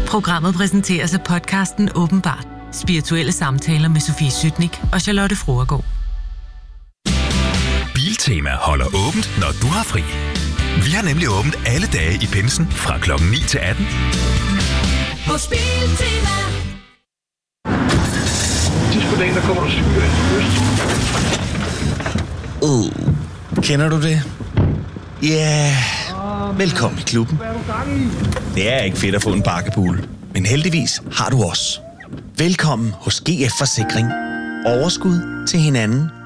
Programmet præsenteres af podcasten Åbenbart. Spirituelle samtaler med Sofie Sytnik og Charlotte Fruergaard. Biltema holder åbent, når du har fri. Vi har nemlig åbent alle dage i pinsen fra klokken 9 til 18. Hos Biltema. Sidst på dagen, der kommer du syge øst. Kender du det? Ja, velkommen i klubben. Det er ikke fedt at få en bakkebule, men heldigvis har du os. Velkommen hos GF Forsikring. Overskud til hinanden